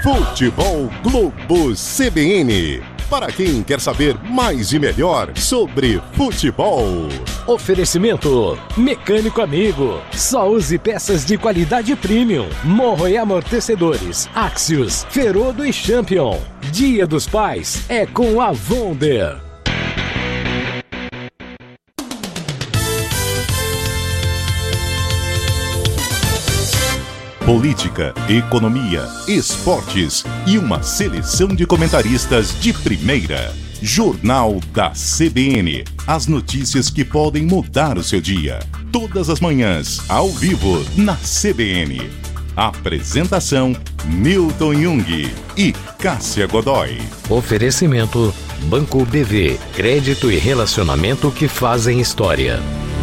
Futebol Globo CBN. Para quem quer saber mais e melhor sobre futebol. Oferecimento Mecânico Amigo. Só use peças de qualidade premium. Morro e amortecedores. Axios, Ferodo e Champion. Dia dos Pais é com a Wonder. Política, economia, esportes e uma seleção de comentaristas de primeira. Jornal da CBN. As notícias que podem mudar o seu dia. Todas as manhãs, ao vivo, na CBN. Apresentação: Newton Jung e Cássia Godoy. Oferecimento Banco BV. Crédito e relacionamento que fazem história.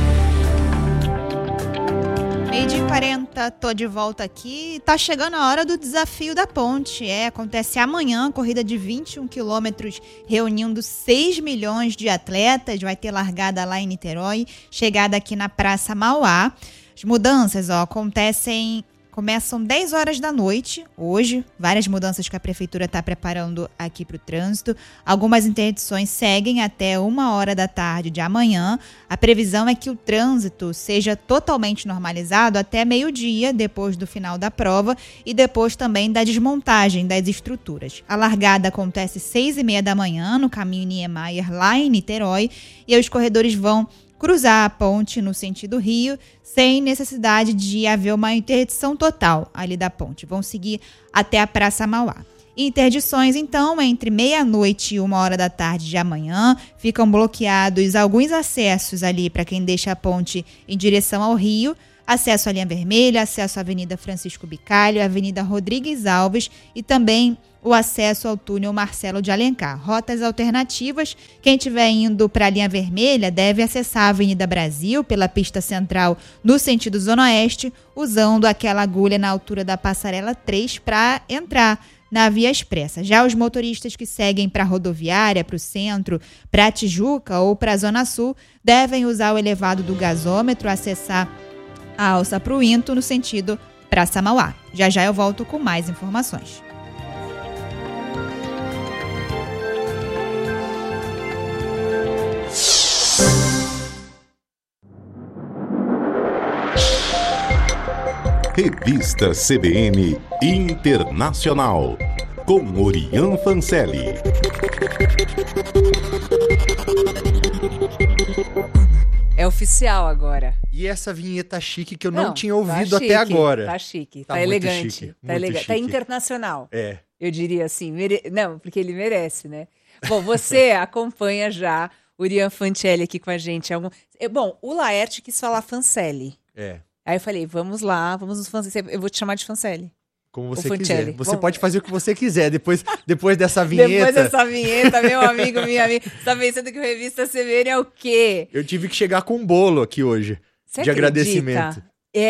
12h40, tô de volta aqui. Tá chegando a hora do desafio da ponte. Acontece amanhã, corrida de 21 quilômetros, reunindo 6 milhões de atletas. Vai ter largada lá em Niterói, chegada aqui na Praça Mauá. As mudanças, começam 10 horas da noite, hoje. Várias mudanças que a Prefeitura está preparando aqui para o trânsito. Algumas interdições seguem até 1h da tarde de amanhã. A previsão é que o trânsito seja totalmente normalizado até meio-dia, depois do final da prova e depois também da desmontagem das estruturas. A largada acontece às 6h30 da manhã, no caminho Niemeyer, lá em Niterói, e os corredores vão cruzar a ponte no sentido Rio, sem necessidade de haver uma interdição total ali da ponte. Vão seguir até a Praça Mauá. Interdições, então, entre meia-noite e 1h da tarde de amanhã. Ficam bloqueados alguns acessos ali para quem deixa a ponte em direção ao Rio. Acesso à linha vermelha, acesso à Avenida Francisco Bicalho, Avenida Rodrigues Alves e também o acesso ao túnel Marcelo de Alencar. Rotas alternativas: quem estiver indo para a linha vermelha deve acessar a Avenida Brasil pela pista central no sentido Zona Oeste, usando aquela agulha na altura da Passarela 3 para entrar na Via Expressa. Já os motoristas que seguem para a rodoviária, para o centro, para a Tijuca ou para a Zona Sul, devem usar o elevado do gasômetro, acessar a alça para o Into no sentido Praça Mauá. Já já eu volto com mais informações. Revista CBN Internacional, com Orian Fancelli. É oficial agora. E essa vinheta chique que eu não tinha ouvido tá chique, até agora. Tá chique, Tá tá muito elegante. chique, Tá muito elegante. Tá chique. internacional. É. Eu diria assim. Não, porque ele merece, né? Bom, você acompanha já o Orian Fancelli aqui com a gente. Bom, o Laerte quis falar Fancelli. É. Aí eu falei, vamos lá, vamos nos Fancelli. Eu vou te chamar de Fancelli. Como você Fancelli. quiser. Você Vamos. pode fazer o que você quiser. Depois dessa vinheta. Depois dessa vinheta, meu amigo, minha amiga. Você tá pensando que o Revista CBN é o quê? Eu tive que chegar com um bolo aqui hoje. Você de acredita? agradecimento.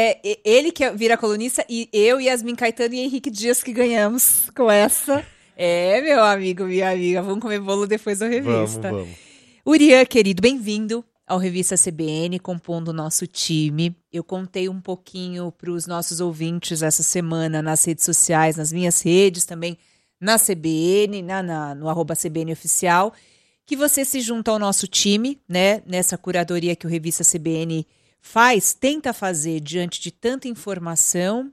Ele que vira colunista e eu, Yasmin Caetano e Henrique Dias que ganhamos com essa. Meu amigo, minha amiga. Vamos comer bolo depois da revista. Vamos. Orian, querido, bem-vindo ao Revista CBN, compondo o nosso time. Eu contei um pouquinho para os nossos ouvintes essa semana nas redes sociais, nas minhas redes, também na CBN, no @CBN Oficial, que você se junta ao nosso time, né? Nessa curadoria que o Revista CBN tenta fazer diante de tanta informação.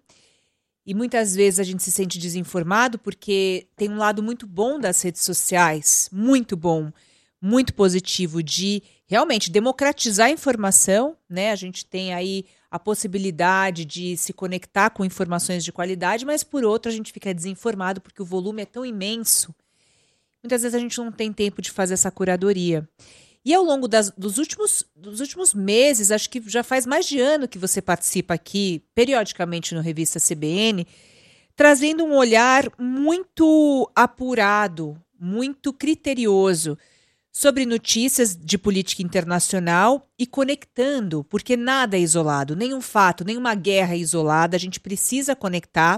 E muitas vezes a gente se sente desinformado porque tem um lado muito bom das redes sociais, muito bom, muito positivo, de realmente democratizar a informação, né? A gente tem aí a possibilidade de se conectar com informações de qualidade, mas por outro a gente fica desinformado porque o volume é tão imenso. Muitas vezes a gente não tem tempo de fazer essa curadoria. E ao longo dos últimos meses, acho que já faz mais de ano que você participa aqui, periodicamente no Revista CBN, trazendo um olhar muito apurado, muito criterioso sobre notícias de política internacional e conectando, porque nada é isolado, nenhum fato, nenhuma guerra é isolada, a gente precisa conectar,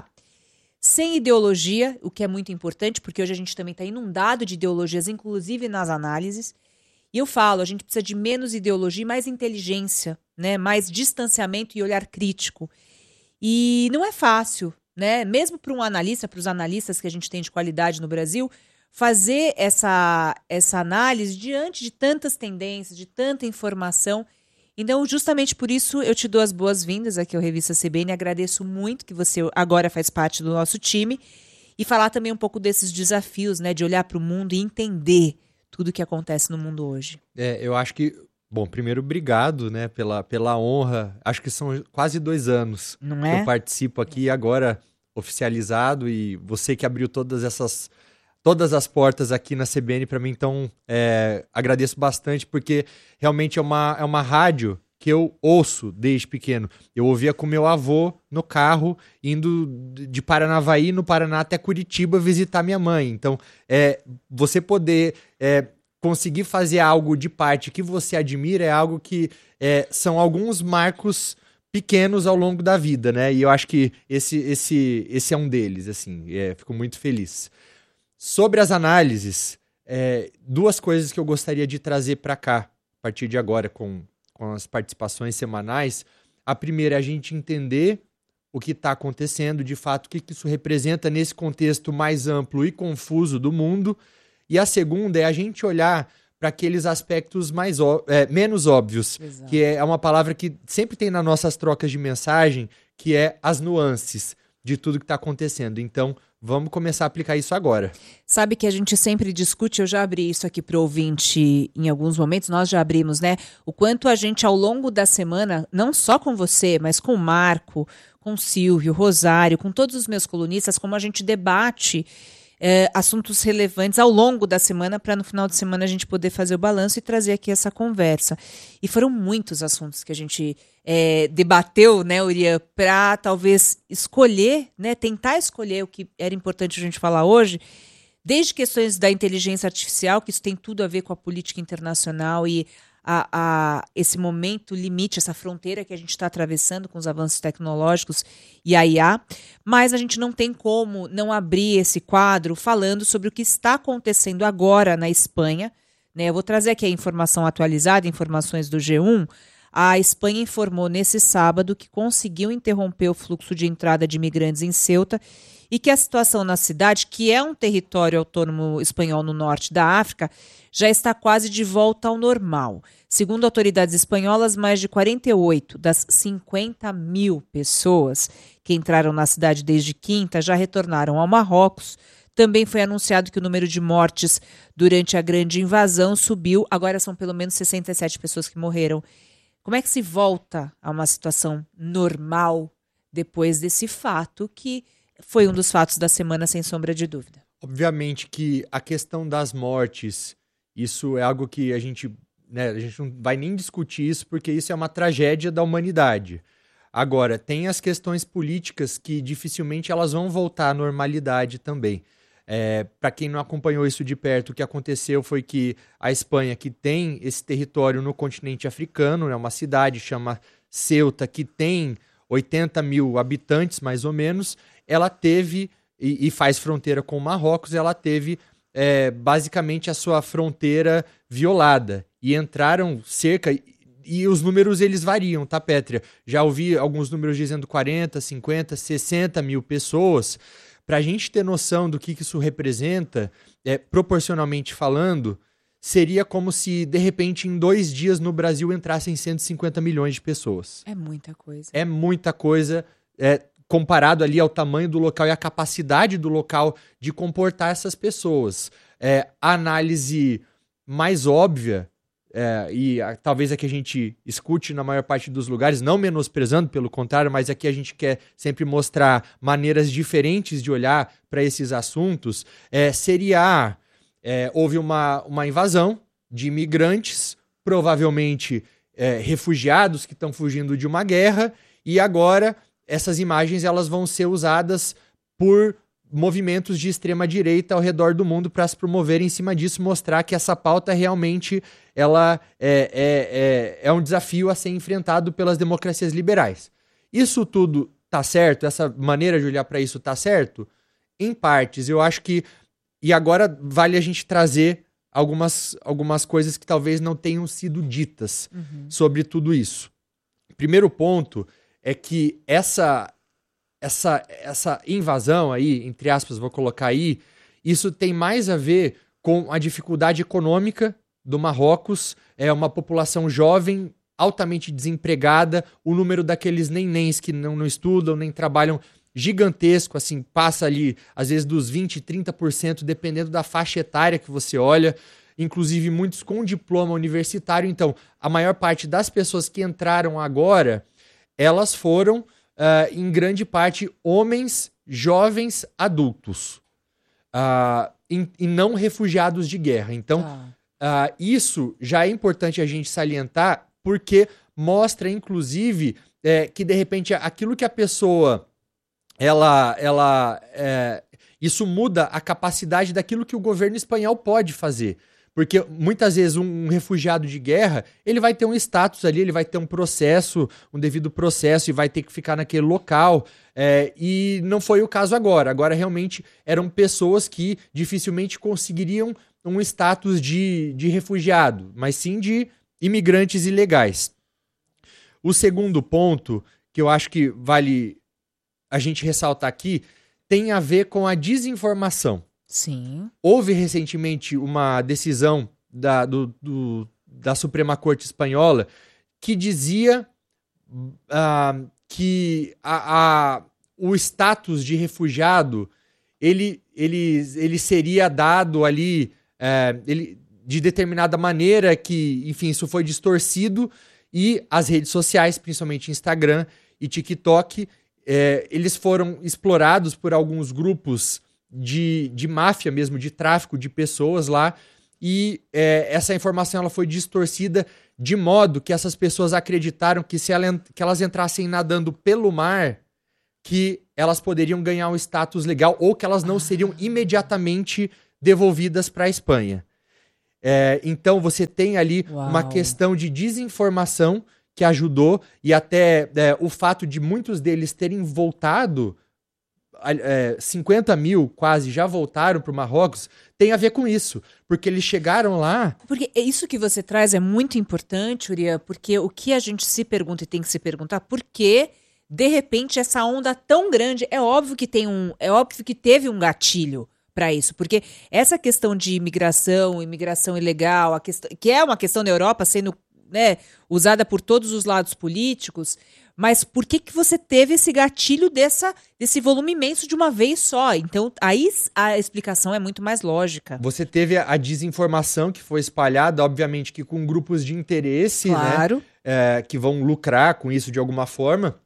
sem ideologia, o que é muito importante, porque hoje a gente também está inundado de ideologias, inclusive nas análises. E eu falo, a gente precisa de menos ideologia e mais inteligência, né? Mais distanciamento e olhar crítico. E não é fácil, né? Mesmo para um analista, para os analistas que a gente tem de qualidade no Brasil, fazer essa análise diante de tantas tendências, de tanta informação. Então, justamente por isso, eu te dou as boas-vindas aqui ao Revista CBN. Agradeço muito que você agora faz parte do nosso time. E falar também um pouco desses desafios, né? De olhar para o mundo e entender tudo o que acontece no mundo hoje. Eu acho que... Bom, primeiro, obrigado, né, pela honra. Acho que são quase 2 anos Não que é? eu participo aqui, agora oficializado, e você que abriu todas as portas aqui na CBN para mim, então agradeço bastante, porque realmente é uma rádio que eu ouço desde pequeno. Eu ouvia com meu avô no carro, indo de Paranavaí, no Paraná, até Curitiba visitar minha mãe. Então, você poder conseguir fazer algo de parte que você admira é algo que são alguns marcos pequenos ao longo da vida, né? E eu acho que esse é um deles, assim. Fico muito feliz. Sobre as análises, 2 coisas que eu gostaria de trazer para cá, a partir de agora, com as participações semanais. A primeira é a gente entender o que está acontecendo, de fato, o que isso representa nesse contexto mais amplo e confuso do mundo. E a segunda é a gente olhar para aqueles aspectos menos óbvios, Exato. que é uma palavra que sempre tem nas nossas trocas de mensagem, que é as nuances de tudo que está acontecendo. Então, vamos começar a aplicar isso agora. Sabe que a gente sempre discute, eu já abri isso aqui para o ouvinte em alguns momentos, nós já abrimos, né? O quanto a gente, ao longo da semana, não só com você, mas com o Marco, com o Silvio, Rosário, com todos os meus colunistas, como a gente debate assuntos relevantes ao longo da semana, para no final de semana a gente poder fazer o balanço e trazer aqui essa conversa. E foram muitos assuntos que a gente debateu, né, Uriah, para talvez escolher, né, tentar escolher o que era importante a gente falar hoje, desde questões da inteligência artificial, que isso tem tudo a ver com a política internacional e esse momento limite, essa fronteira que a gente está atravessando com os avanços tecnológicos e a IA, mas a gente não tem como não abrir esse quadro falando sobre o que está acontecendo agora na Espanha, né? Eu vou trazer aqui a informação atualizada, informações do G1. A Espanha informou nesse sábado que conseguiu interromper o fluxo de entrada de imigrantes em Ceuta e que a situação na cidade, que é um território autônomo espanhol no norte da África, já está quase de volta ao normal. Segundo autoridades espanholas, mais de 48 das 50 mil pessoas que entraram na cidade desde quinta já retornaram ao Marrocos. Também foi anunciado que o número de mortes durante a grande invasão subiu. Agora são pelo menos 67 pessoas que morreram. Como é que se volta a uma situação normal depois desse fato que foi um dos fatos da semana, sem sombra de dúvida? Obviamente que a questão das mortes, isso é algo que a gente não vai nem discutir isso, porque isso é uma tragédia da humanidade. Agora, tem as questões políticas que dificilmente elas vão voltar à normalidade também. Para quem não acompanhou isso de perto, o que aconteceu foi que a Espanha, que tem esse território no continente africano, uma cidade chama Ceuta, que tem 80 mil habitantes, mais ou menos, ela teve, e faz fronteira com o Marrocos, ela teve basicamente a sua fronteira violada. E entraram cerca... E os números, eles variam, tá, Pétria? Já ouvi alguns números dizendo 40, 50, 60 mil pessoas. Para a gente ter noção do que isso representa, proporcionalmente falando, seria como se, de repente, em 2 dias no Brasil entrassem 150 milhões de pessoas. É muita coisa. É muita coisa, comparado ali ao tamanho do local e à capacidade do local de comportar essas pessoas. A análise mais óbvia, talvez a que a gente escute na maior parte dos lugares, não menosprezando, pelo contrário, mas aqui a gente quer sempre mostrar maneiras diferentes de olhar para esses assuntos, seria... houve uma invasão de imigrantes, provavelmente refugiados que estão fugindo de uma guerra, e agora essas imagens elas vão ser usadas por movimentos de extrema-direita ao redor do mundo para se promoverem em cima disso, mostrar que essa pauta realmente ela é um desafio a ser enfrentado pelas democracias liberais. Isso tudo tá certo? Essa maneira de olhar para isso tá certo? Em partes, eu acho que... E agora vale a gente trazer algumas coisas que talvez não tenham sido ditas sobre tudo isso. Primeiro ponto é que essa invasão aí, entre aspas, vou colocar aí, isso tem mais a ver com a dificuldade econômica do Marrocos, é uma população jovem, altamente desempregada, o número daqueles nenéns que não estudam, nem trabalham, gigantesco, assim, passa ali, às vezes, dos 20%, 30%, dependendo da faixa etária que você olha, inclusive muitos com diploma universitário. Então, a maior parte das pessoas que entraram agora, elas foram, em grande parte, homens jovens adultos, e não refugiados de guerra. Então, isso já é importante a gente salientar, porque mostra, inclusive, que, de repente, aquilo que a pessoa... isso muda a capacidade daquilo que o governo espanhol pode fazer. Porque muitas vezes um refugiado de guerra, ele vai ter um status ali, ele vai ter um processo, um devido processo, e vai ter que ficar naquele local. E não foi o caso agora. Agora, realmente, eram pessoas que dificilmente conseguiriam um status de refugiado, mas sim de imigrantes ilegais. O segundo ponto, que eu acho que vale a gente ressaltar aqui, tem a ver com a desinformação. Sim. Houve recentemente uma decisão da Suprema Corte Espanhola que dizia que o status de refugiado ele seria dado ali de determinada maneira, que, enfim, isso foi distorcido, e as redes sociais, principalmente Instagram e TikTok, eles foram explorados por alguns grupos de máfia mesmo, de tráfico de pessoas lá, e essa informação ela foi distorcida de modo que essas pessoas acreditaram que que elas entrassem nadando pelo mar, que elas poderiam ganhar um status legal, ou que elas não seriam imediatamente devolvidas para a Espanha. Então você tem ali uma questão de desinformação que ajudou, e até o fato de muitos deles terem voltado, 50 mil quase já voltaram para o Marrocos, tem a ver com isso, porque eles chegaram lá... Porque isso que você traz é muito importante, Uriah, porque o que a gente se pergunta e tem que se perguntar, por que, de repente, essa onda tão grande, é óbvio que teve um gatilho para isso, porque essa questão de imigração ilegal, que é uma questão na Europa sendo usada por todos os lados políticos, mas por que você teve esse gatilho desse volume imenso de uma vez só? Então, aí a explicação é muito mais lógica. Você teve a desinformação que foi espalhada, obviamente que com grupos de interesse, claro, né, que vão lucrar com isso de alguma forma,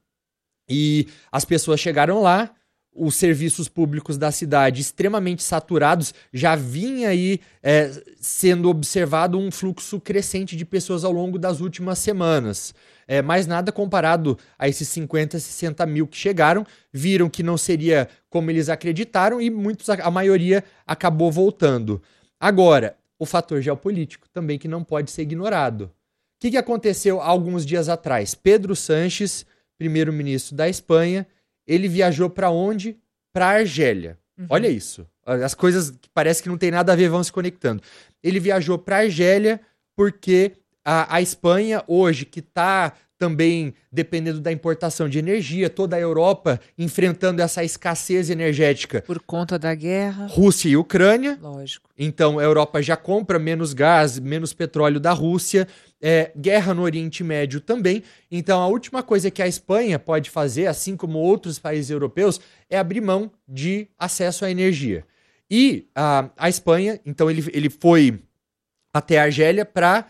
e as pessoas chegaram lá, os serviços públicos da cidade extremamente saturados, já vinha aí sendo observado um fluxo crescente de pessoas ao longo das últimas semanas. Mas nada comparado a esses 50, 60 mil que chegaram, viram que não seria como eles acreditaram, e a maioria acabou voltando. Agora, o fator geopolítico também, que não pode ser ignorado. O que aconteceu há alguns dias atrás? Pedro Sánchez, primeiro-ministro da Espanha, ele viajou para onde? Para a Argélia. Uhum. Olha isso. As coisas que parece que não tem nada a ver vão se conectando. Ele viajou para a Argélia porque a Espanha hoje, que está também dependendo da importação de energia, toda a Europa enfrentando essa escassez energética. Por conta da guerra. Rússia e Ucrânia. Lógico. Então a Europa já compra menos gás, menos petróleo da Rússia. Guerra no Oriente Médio também. Então a última coisa que a Espanha pode fazer, assim como outros países europeus, é abrir mão de acesso à energia. E a Espanha, então ele foi até a Argélia para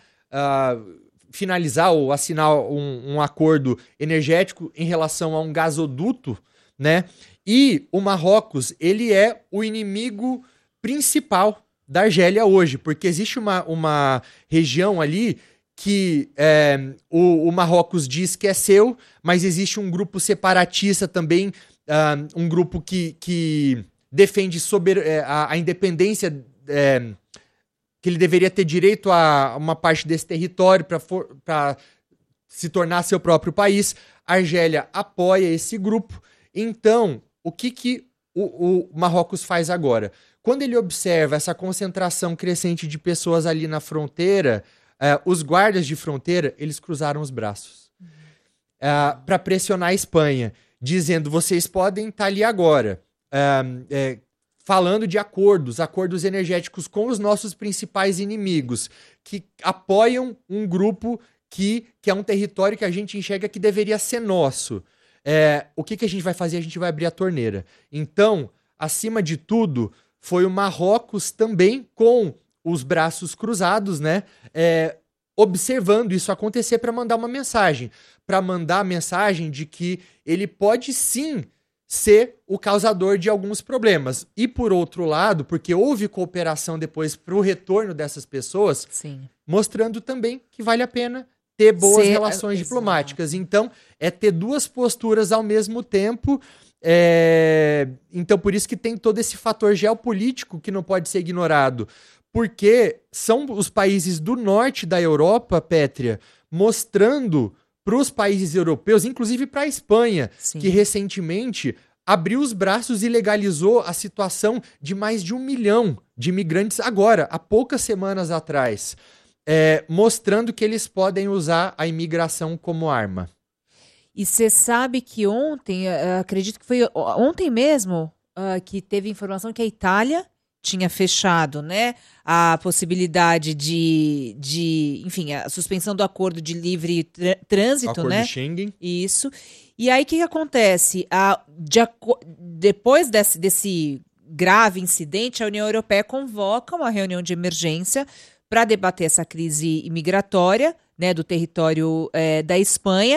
finalizar ou assinar um acordo energético em relação a um gasoduto, né? E o Marrocos, ele é o inimigo principal da Argélia hoje, porque existe uma região ali que o Marrocos diz que é seu, mas existe um grupo separatista também, um grupo que defende a independência, que ele deveria ter direito a uma parte desse território para se tornar seu próprio país. A Argélia apoia esse grupo. Então, o que o Marrocos faz agora? Quando ele observa essa concentração crescente de pessoas ali na fronteira, os guardas de fronteira, eles cruzaram os braços para pressionar a Espanha. dizendo, vocês podem estar ali agora, falando de acordos energéticos com os nossos principais inimigos, que apoiam um grupo que é um território que a gente enxerga que deveria ser nosso. O que a gente vai fazer? A gente vai abrir a torneira. Então, acima de tudo, foi o Marrocos também com os braços cruzados, né? Observando isso acontecer para mandar uma mensagem. Para mandar a mensagem de que ele pode sim ser o causador de alguns problemas. E por outro lado, porque houve cooperação depois para o retorno dessas pessoas, Sim. mostrando também que vale a pena ter boas relações diplomáticas. Então, ter duas posturas ao mesmo tempo. Então, por isso que tem todo esse fator geopolítico que não pode ser ignorado. Porque são os países do norte da Europa, Pétria, mostrando para os países europeus, inclusive para a Espanha, Sim. que recentemente abriu os braços e legalizou a situação de mais de 1 milhão de imigrantes agora, há poucas semanas atrás, mostrando que eles podem usar a imigração como arma. E você sabe que ontem, acredito que foi ontem mesmo, que teve informação que a Itália tinha fechado, né, a possibilidade enfim, a suspensão do acordo de livre trânsito, Acordo né? de Schengen. Isso. E aí, o que acontece? Depois desse grave incidente, a União Europeia convoca uma reunião de emergência para debater essa crise imigratória, né, do território da Espanha.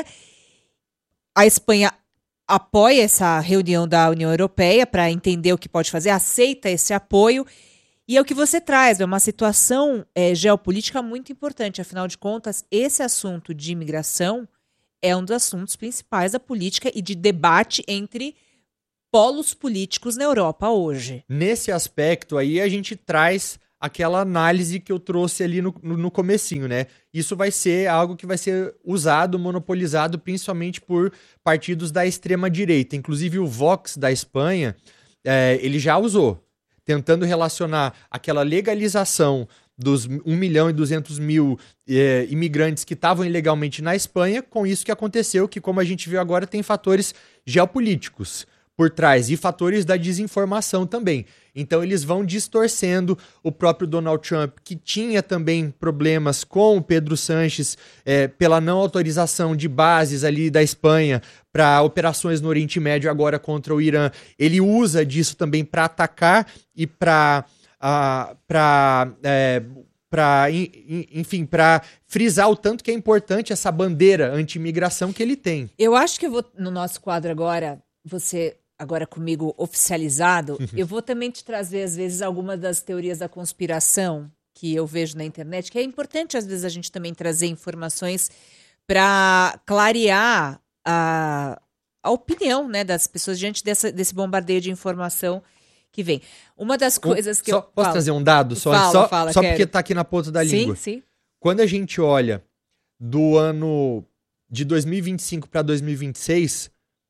A Espanha apoia essa reunião da União Europeia para entender o que pode fazer, aceita esse apoio. E é o que você traz, é uma situação geopolítica muito importante. Afinal de contas, esse assunto de imigração é um dos assuntos principais da política e de debate entre polos políticos na Europa hoje. Nesse aspecto aí, a gente traz aquela análise que eu trouxe ali no comecinho, né? Isso vai ser algo que vai ser usado, monopolizado, principalmente por partidos da extrema-direita. Inclusive o Vox da Espanha, ele já usou, tentando relacionar aquela legalização dos 1.200.000 imigrantes que estavam ilegalmente na Espanha com isso que aconteceu, que como a gente viu agora tem fatores geopolíticos por trás e fatores da desinformação também. Então eles vão distorcendo o próprio Donald Trump, que tinha também problemas com o Pedro Sánchez pela não autorização de bases ali da Espanha para operações no Oriente Médio agora contra o Irã. Ele usa disso também para atacar e para frisar o tanto que é importante essa bandeira anti-imigração que ele tem. Eu acho que eu vou, no nosso quadro agora, você agora comigo oficializado, eu vou também te trazer, às vezes, algumas das teorias da conspiração que eu vejo na internet, que é importante, às vezes, a gente também trazer informações para clarear a opinião, né, das pessoas diante desse bombardeio de informação que vem. Uma das coisas que Posso trazer um dado? Só porque está aqui na ponta da língua. Sim. Quando a gente olha do ano de 2025 para 2026,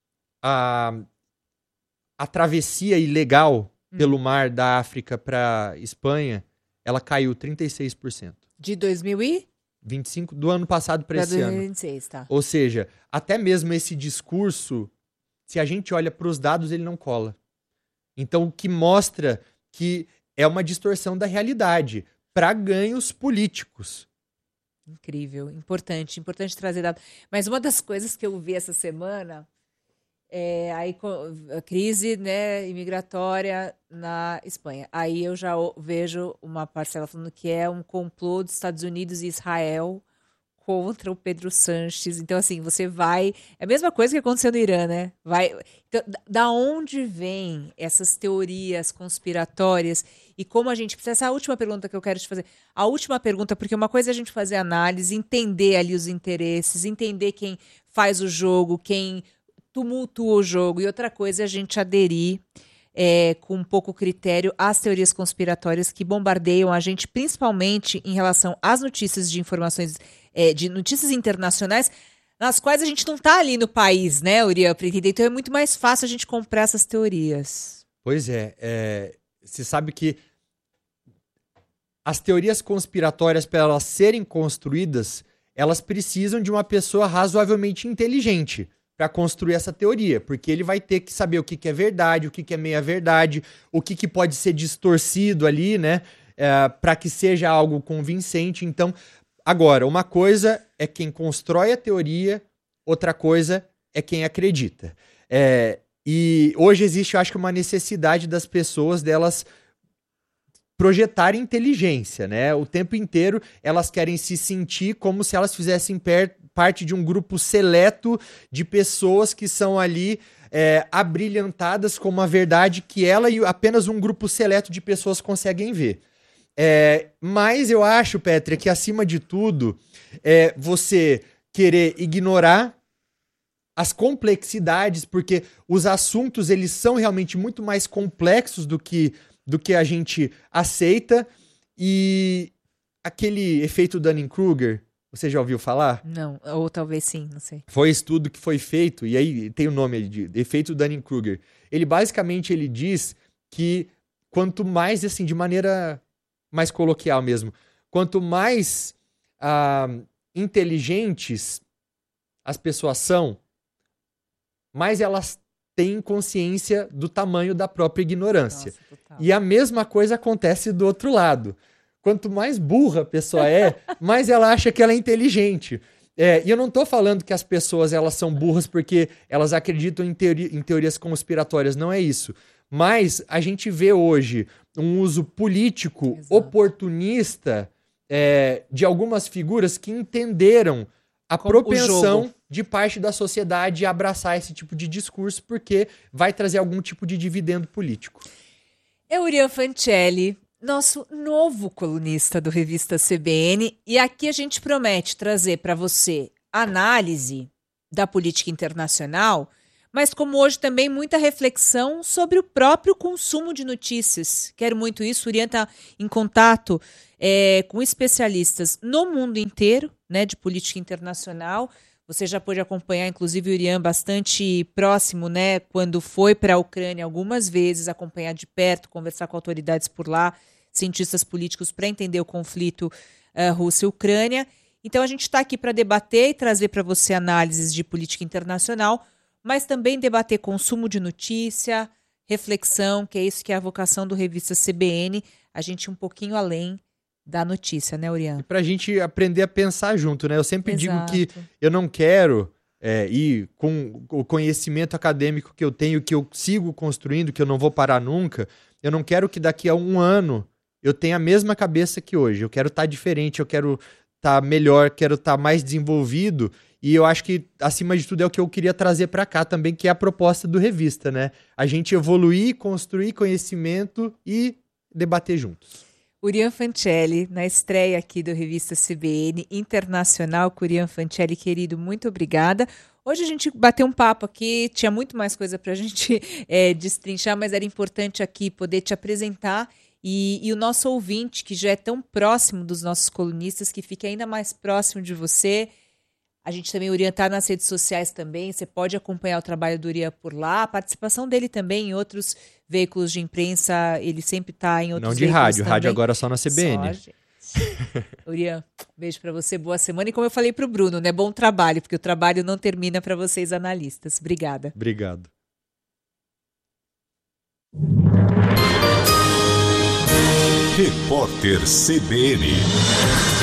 a travessia ilegal pelo mar da África para Espanha, ela caiu 36%. De 2025? Do ano passado para esse 2026, ano. Tá. Ou seja, até mesmo esse discurso, se a gente olha para os dados, ele não cola. Então, o que mostra que é uma distorção da realidade para ganhos políticos. Incrível, importante trazer dados. Mas uma das coisas que eu vi essa semana aí a crise, né, imigratória na Espanha. Aí eu já vejo uma parcela falando que é um complô dos Estados Unidos e Israel contra o Pedro Sánchez. Então, assim, você vai... É a mesma coisa que aconteceu no Irã, né? Então, da onde vêm essas teorias conspiratórias e como a gente precisa... Essa é a última pergunta que eu quero te fazer. A última pergunta, porque uma coisa é a gente fazer análise, entender ali os interesses, entender quem faz o jogo, quem tumultua o jogo, e outra coisa é a gente aderir com pouco critério às teorias conspiratórias que bombardeiam a gente, principalmente em relação às notícias de informações, de notícias internacionais, nas quais a gente não está ali no país, né, Uriel, para entender. Então é muito mais fácil a gente comprar essas teorias. Pois você sabe que as teorias conspiratórias, para elas serem construídas, elas precisam de uma pessoa razoavelmente inteligente para construir essa teoria, porque ele vai ter que saber o que é verdade, o que é meia-verdade, o que pode ser distorcido ali, né, para que seja algo convincente. Então, agora, uma coisa é quem constrói a teoria, outra coisa é quem acredita. E hoje existe, eu acho que, uma necessidade das pessoas delas projetarem inteligência, né? O tempo inteiro elas querem se sentir como se elas fizessem parte de um grupo seleto de pessoas que são ali abrilhantadas com uma verdade que ela e apenas um grupo seleto de pessoas conseguem ver. Mas eu acho, Pétria, que acima de tudo você querer ignorar as complexidades, porque os assuntos eles são realmente muito mais complexos do que a gente aceita. E aquele efeito Dunning-Kruger, você já ouviu falar? Não, ou talvez sim, não sei. Foi um estudo que foi feito, e aí tem o nome de efeito Dunning-Kruger. Ele basicamente diz que quanto mais, assim, de maneira mais coloquial mesmo, quanto mais inteligentes as pessoas são, mais elas têm consciência do tamanho da própria ignorância. Nossa, e a mesma coisa acontece do outro lado. Quanto mais burra a pessoa mais ela acha que ela é inteligente. E eu não estou falando que as pessoas elas são burras porque elas acreditam em teorias conspiratórias, não é isso. Mas a gente vê hoje um uso político oportunista de algumas figuras que entenderam a propensão de parte da sociedade a abraçar esse tipo de discurso porque vai trazer algum tipo de dividendo político. Urian Fancelli, nosso novo colunista do Revista CBN, e aqui a gente promete trazer para você análise da política internacional, mas como hoje também muita reflexão sobre o próprio consumo de notícias. Quero muito isso. O Urian está em contato com especialistas no mundo inteiro, né, de política internacional. Você já pôde acompanhar, inclusive, o Urian bastante próximo, né, quando foi para a Ucrânia algumas vezes, acompanhar de perto, conversar com autoridades por lá, cientistas políticos, para entender o conflito Rússia e Ucrânia. Então, a gente está aqui para debater e trazer para você análises de política internacional, mas também debater consumo de notícia, reflexão, que é isso que é a vocação do Revista CBN, a gente um pouquinho além da notícia, né, Urian? E pra gente aprender a pensar junto, né? Eu sempre digo que eu não quero ir com o conhecimento acadêmico que eu tenho, que eu sigo construindo, que eu não vou parar nunca. Eu não quero que daqui a 1 ano eu tenha a mesma cabeça que hoje. Eu quero estar diferente, eu quero estar melhor, quero estar mais desenvolvido. E eu acho que, acima de tudo, é o que eu queria trazer para cá também, que é a proposta do Revista, né? A gente evoluir, construir conhecimento e debater juntos. Urian Fancelli, na estreia aqui do Revista CBN Internacional, com Urian Fancelli, querido, muito obrigada. Hoje a gente bateu um papo aqui, tinha muito mais coisa para a gente destrinchar, mas era importante aqui poder te apresentar e o nosso ouvinte, que já é tão próximo dos nossos colunistas, que fique ainda mais próximo de você. A gente também, o Urian está nas redes sociais também, você pode acompanhar o trabalho do Urian por lá, a participação dele também em outros veículos de imprensa, ele sempre está em outros veículos. Não de rádio, também. Rádio agora só na CBN. Urian, beijo para você, boa semana. E como eu falei para o Bruno, né, bom trabalho, porque o trabalho não termina para vocês analistas. Obrigada. Obrigado. Repórter CBN.